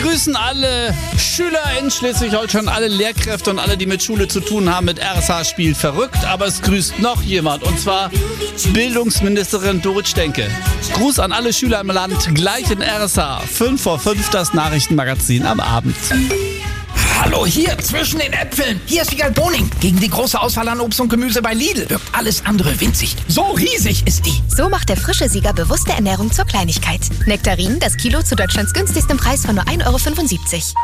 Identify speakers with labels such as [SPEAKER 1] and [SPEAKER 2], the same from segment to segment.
[SPEAKER 1] grüßen alle Schüler in Schleswig-Holstein, alle Lehrkräfte und alle, die mit Schule zu tun haben. Mit RSH spielt verrückt, aber es grüßt noch jemand, und zwar Bildungsministerin Dorit Stenke. Gruß an alle Schüler im Land, gleich in RSH. 5 vor 5, das Nachrichtenmagazin am Abend.
[SPEAKER 2] Hallo, hier zwischen den Äpfeln. Hier ist Wiegald Boning. Gegen die große Auswahl an Obst und Gemüse bei Lidl wirkt alles andere winzig. So riesig ist die.
[SPEAKER 3] So macht der frische Sieger bewusste Ernährung zur Kleinigkeit. Nektarinen, das Kilo zu Deutschlands günstigstem Preis von nur 1,75 €.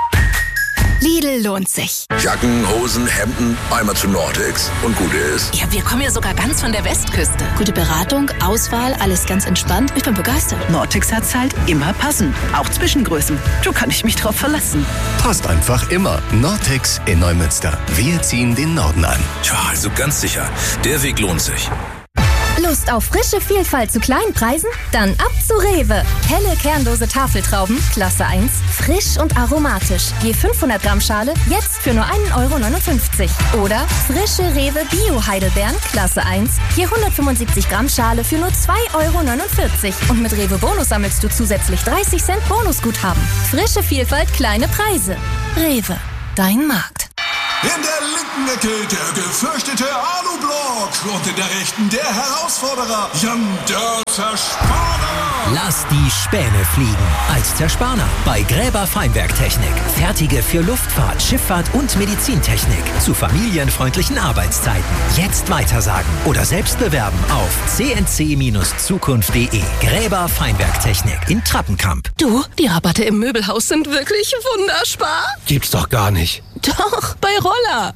[SPEAKER 3] Lidl lohnt sich.
[SPEAKER 4] Jacken, Hosen, Hemden, einmal zu Nordics und gut ist.
[SPEAKER 3] Ja, wir kommen ja sogar ganz von der Westküste. Gute Beratung, Auswahl, alles ganz entspannt. Ich bin begeistert.
[SPEAKER 5] Nordics hat's halt immer passend. Auch Zwischengrößen. Du kann ich mich drauf verlassen.
[SPEAKER 6] Passt einfach immer. Nordics in Neumünster. Wir ziehen den Norden an.
[SPEAKER 4] Tja, also ganz sicher, der Weg lohnt sich.
[SPEAKER 7] Lust auf frische Vielfalt zu kleinen Preisen? Dann ab zu Rewe. Helle kernlose Tafeltrauben, Klasse 1, frisch und aromatisch. Je 500 Gramm Schale, jetzt für nur 1,59 €. Oder frische Rewe Bio-Heidelbeeren, Klasse 1, je 175 Gramm Schale für nur 2,49 €. Und mit Rewe Bonus sammelst du zusätzlich 30 Cent Bonusguthaben. Frische Vielfalt, kleine Preise. Rewe, dein Markt.
[SPEAKER 8] In der linken Ecke der gefürchtete Alublock und in der rechten der Herausforderer Jan der Zerspaner.
[SPEAKER 9] Lass die Späne fliegen als Zerspaner bei Gräber Feinwerktechnik. Fertige für Luftfahrt, Schifffahrt und Medizintechnik zu familienfreundlichen Arbeitszeiten. Jetzt weitersagen oder selbst bewerben auf cnc-zukunft.de. Gräber Feinwerktechnik in Trappenkamp.
[SPEAKER 5] Du, die Rabatte im Möbelhaus sind wirklich wunderbar.
[SPEAKER 6] Gibt's doch gar nicht.
[SPEAKER 5] Doch, bei Roller.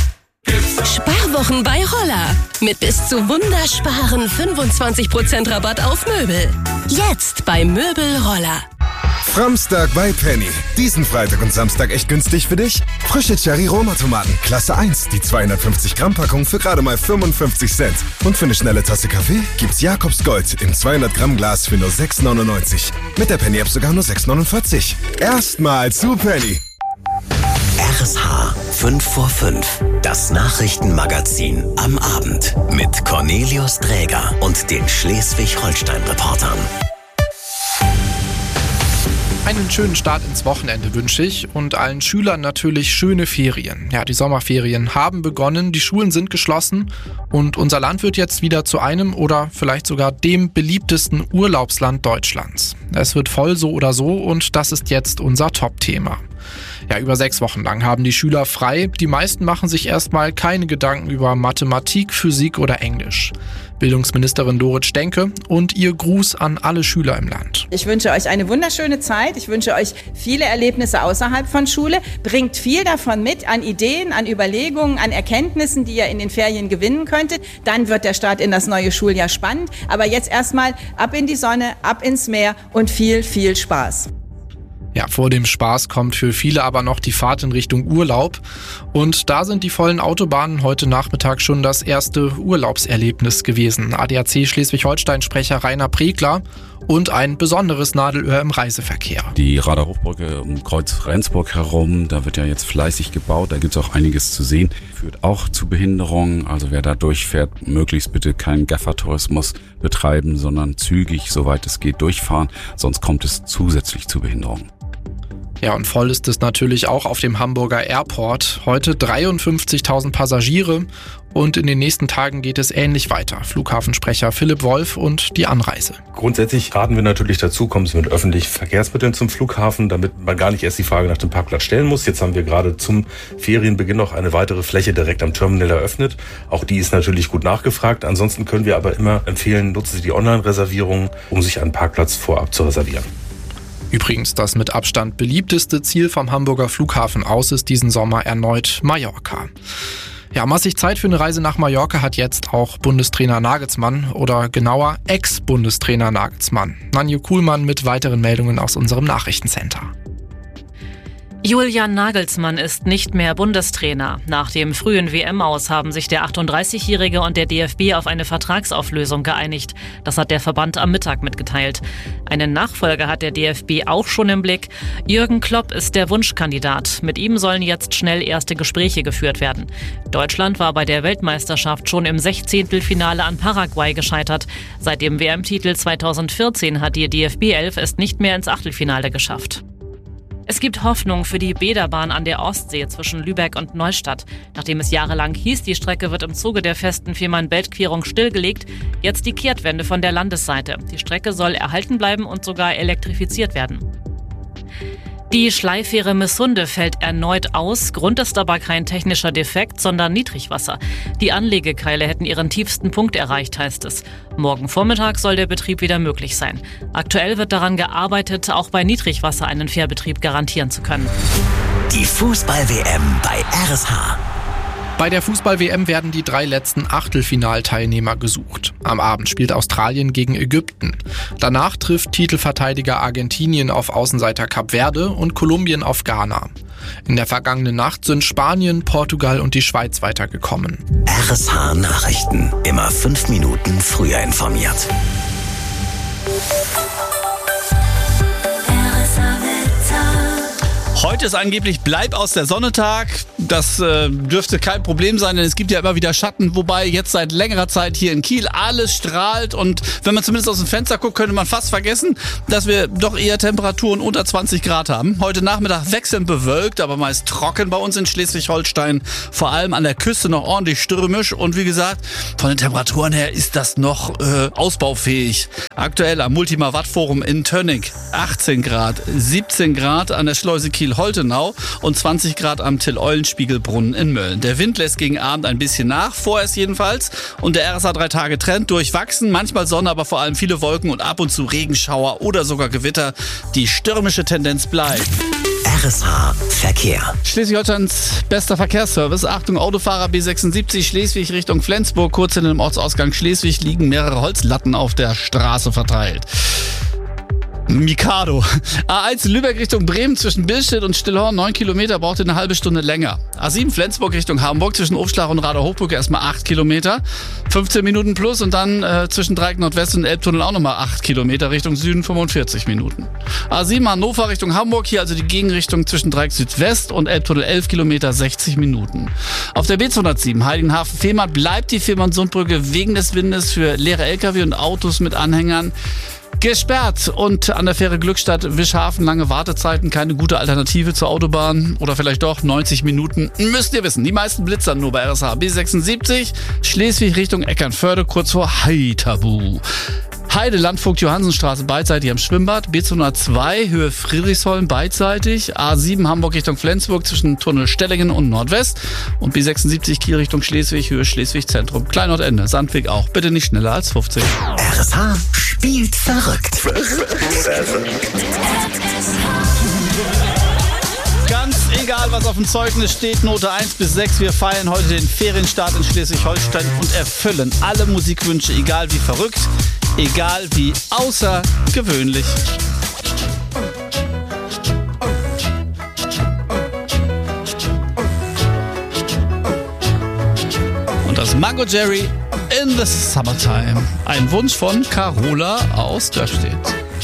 [SPEAKER 5] Sparwochen bei Roller. Mit bis zu wundersparen 25% Rabatt auf Möbel. Jetzt bei Möbel Roller.
[SPEAKER 10] Framstag bei Penny. Diesen Freitag und Samstag echt günstig für dich? Frische Cherry-Roma-Tomaten, Klasse 1, die 250 Gramm Packung für gerade mal 55 Cent. Und für eine schnelle Tasse Kaffee gibt's Jakobs Gold im 200 Gramm Glas für nur 6,99. Mit der Penny-App sogar nur 6,49. Erstmal zu Penny.
[SPEAKER 9] RSH 5 vor 5, das Nachrichtenmagazin am Abend mit Cornelius Dräger und den Schleswig-Holstein-Reportern.
[SPEAKER 11] Einen schönen Start ins Wochenende wünsche ich und allen Schülern natürlich schöne Ferien. Ja, die Sommerferien haben begonnen, die Schulen sind geschlossen und unser Land wird jetzt wieder zu einem oder vielleicht sogar dem beliebtesten Urlaubsland Deutschlands. Es wird voll so oder so und das ist jetzt unser Top-Thema. Ja, über 6 Wochen lang haben die Schüler frei. Die meisten machen sich erstmal keine Gedanken über Mathematik, Physik oder Englisch. Bildungsministerin Dorit Stenke und ihr Gruß an alle Schüler im Land.
[SPEAKER 12] Ich wünsche euch eine wunderschöne Zeit. Ich wünsche euch viele Erlebnisse außerhalb von Schule. Bringt viel davon mit an Ideen, an Überlegungen, an Erkenntnissen, die ihr in den Ferien gewinnen könntet. Dann wird der Start in das neue Schuljahr spannend. Aber jetzt erstmal ab in die Sonne, ab ins Meer und viel, viel Spaß.
[SPEAKER 11] Ja, vor dem Spaß kommt für viele aber noch die Fahrt in Richtung Urlaub. Und da sind die vollen Autobahnen heute Nachmittag schon das erste Urlaubserlebnis gewesen. ADAC Schleswig-Holstein-Sprecher Rainer Pregler und ein besonderes Nadelöhr im Reiseverkehr.
[SPEAKER 13] Die Radarhochbrücke um Kreuz Rendsburg herum, da wird ja jetzt fleißig gebaut, da gibt es auch einiges zu sehen. Führt auch zu Behinderungen, also wer da durchfährt, möglichst bitte keinen Gaffertourismus betreiben, sondern zügig, soweit es geht, durchfahren, sonst kommt es zusätzlich zu Behinderungen.
[SPEAKER 11] Ja, und voll ist es natürlich auch auf dem Hamburger Airport. Heute 53.000 Passagiere und in den nächsten Tagen geht es ähnlich weiter. Flughafensprecher Philipp Wolf und die Anreise.
[SPEAKER 14] Grundsätzlich raten wir natürlich dazu, kommen Sie mit öffentlichen Verkehrsmitteln zum Flughafen, damit man gar nicht erst die Frage nach dem Parkplatz stellen muss. Jetzt haben wir gerade zum Ferienbeginn noch eine weitere Fläche direkt am Terminal eröffnet. Auch die ist natürlich gut nachgefragt. Ansonsten können wir aber immer empfehlen, nutzen Sie die Online-Reservierung, um sich einen Parkplatz vorab zu reservieren.
[SPEAKER 11] Übrigens, das mit Abstand beliebteste Ziel vom Hamburger Flughafen aus ist diesen Sommer erneut Mallorca. Ja, massig Zeit für eine Reise nach Mallorca hat jetzt auch Bundestrainer Nagelsmann oder genauer Ex-Bundestrainer Nagelsmann. Nanju Kuhlmann mit weiteren Meldungen aus unserem Nachrichtencenter.
[SPEAKER 15] Julian Nagelsmann ist nicht mehr Bundestrainer. Nach dem frühen WM-Aus haben sich der 38-Jährige und der DFB auf eine Vertragsauflösung geeinigt. Das hat der Verband am Mittag mitgeteilt. Einen Nachfolger hat der DFB auch schon im Blick. Jürgen Klopp ist der Wunschkandidat. Mit ihm sollen jetzt schnell erste Gespräche geführt werden. Deutschland war bei der Weltmeisterschaft schon im 16. an Paraguay gescheitert. Seit dem WM-Titel 2014 hat die DFB 11 es nicht mehr ins Achtelfinale geschafft. Es gibt Hoffnung für die Bäderbahn an der Ostsee zwischen Lübeck und Neustadt. Nachdem es jahrelang hieß, die Strecke wird im Zuge der festen Fehmarn-Belt-Querung stillgelegt, jetzt die Kehrtwende von der Landesseite. Die Strecke soll erhalten bleiben und sogar elektrifiziert werden. Die Schleifähre Missunde fällt erneut aus. Grund ist aber kein technischer Defekt, sondern Niedrigwasser. Die Anlegekeile hätten ihren tiefsten Punkt erreicht, heißt es. Morgen Vormittag soll der Betrieb wieder möglich sein. Aktuell wird daran gearbeitet, auch bei Niedrigwasser einen Fährbetrieb garantieren zu können.
[SPEAKER 9] Die Fußball-WM bei RSH.
[SPEAKER 11] Bei der Fußball-WM werden die 3 letzten Achtelfinalteilnehmer gesucht. Am Abend spielt Australien gegen Ägypten. Danach trifft Titelverteidiger Argentinien auf Außenseiter Kap Verde und Kolumbien auf Ghana. In der vergangenen Nacht sind Spanien, Portugal und die Schweiz weitergekommen.
[SPEAKER 9] RSH Nachrichten. Immer 5 Minuten früher informiert.
[SPEAKER 1] Heute ist angeblich Bleib aus der Sonne Tag. Das dürfte kein Problem sein, denn es gibt ja immer wieder Schatten, wobei jetzt seit längerer Zeit hier in Kiel alles strahlt und wenn man zumindest aus dem Fenster guckt, könnte man fast vergessen, dass wir doch eher Temperaturen unter 20 Grad haben. Heute Nachmittag wechselnd bewölkt, aber meist trocken bei uns in Schleswig-Holstein, vor allem an der Küste noch ordentlich stürmisch und wie gesagt, von den Temperaturen her ist das noch ausbaufähig. Aktuell am Multima Watt Forum in Tönnig 18 Grad, 17 Grad an der Schleuse Kiel-Holtenau und 20 Grad am Till-Eulenspiegelbrunnen in Mölln. Der Wind lässt gegen Abend ein bisschen nach, vorerst jedenfalls. Und der RSH 3-Tage-Trend durchwachsen, manchmal Sonne, aber vor allem viele Wolken und ab und zu Regenschauer oder sogar Gewitter. Die stürmische Tendenz bleibt.
[SPEAKER 9] RSH Verkehr.
[SPEAKER 1] Schleswig-Holsteins bester Verkehrsservice. Achtung, Autofahrer B76 Schleswig Richtung Flensburg. Kurz in dem Ortsausgang Schleswig liegen mehrere Holzlatten auf der Straße verteilt. Mikado. A1 Lübeck Richtung Bremen zwischen Billstedt und Stillhorn 9 Kilometer, braucht eine halbe Stunde länger. A7 Flensburg Richtung Hamburg zwischen Aufschlag und Rader-Hochburg erstmal 8 Kilometer, 15 Minuten plus und dann zwischen Dreieck Nordwest und Elbtunnel auch nochmal 8 Kilometer Richtung Süden 45 Minuten. A7 Hannover Richtung Hamburg, hier also die Gegenrichtung zwischen Dreieck Südwest und Elbtunnel 11 Kilometer 60 Minuten. Auf der B207 Heiligenhafen-Fehmarn bleibt die Fehmarn-Sundbrücke wegen des Windes für leere LKW und Autos mit Anhängern gesperrt und an der Fähre Glückstadt Wischhafen lange Wartezeiten, keine gute Alternative zur Autobahn oder vielleicht doch 90 Minuten, müsst ihr wissen. Die meisten blitzern nur bei RSH. B76 Schleswig Richtung Eckernförde kurz vor Haithabu. Heide, Landvogt Johannsenstraße beidseitig am Schwimmbad, B202 Höhe Friedrichsholm beidseitig, A7 Hamburg Richtung Flensburg zwischen Tunnel Stellingen und Nordwest und B76 Kiel Richtung Schleswig Höhe Schleswig Zentrum. Kleinordende, Sandweg auch, bitte nicht schneller als 50.
[SPEAKER 9] RSH spielt verrückt.
[SPEAKER 1] Ganz egal, was auf dem Zeugnis steht, Note 1 bis 6. Wir feiern heute den Ferienstart in Schleswig-Holstein und erfüllen alle Musikwünsche, egal wie verrückt, egal wie außergewöhnlich. Und das Mango Jerry in the Summertime. Ein Wunsch von Carola aus Dörfstedt.